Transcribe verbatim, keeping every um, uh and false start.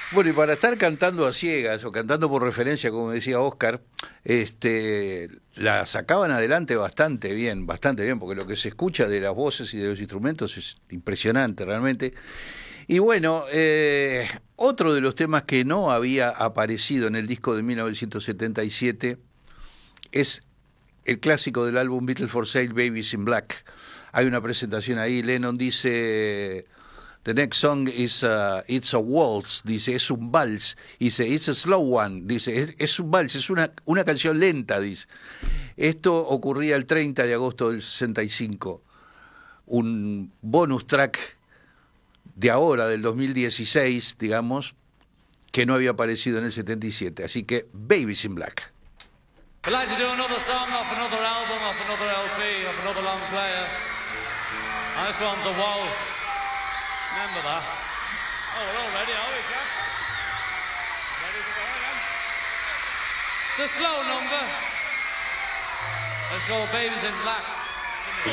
Bueno, y para estar cantando a ciegas o cantando por referencia, como decía Oscar, este, la sacaban adelante bastante bien, bastante bien, porque lo que se escucha de las voces y de los instrumentos es impresionante realmente. Y bueno, eh, otro de los temas que no había aparecido en el disco de mil novecientos setenta y siete es el clásico del álbum Beatles for Sale, Babies in Black. Hay una presentación ahí, Lennon dice... The next song is uh, it's a waltz, dice, es un vals, dice, it's a slow one, dice, es, es un vals, es una, una canción lenta, dice. Esto ocurría el treinta de agosto del sesenta y cinco, un bonus track de ahora, del dos mil dieciséis, digamos, que no había aparecido en el setenta y siete, así que Babies in Black. I'd like to do another song off another album, off another L P, off another long player, and this one's a waltz. Remember that? Oh, we're all ready, are we, chaps? Ready to go again? It's a slow number. Let's go, Babies in Black.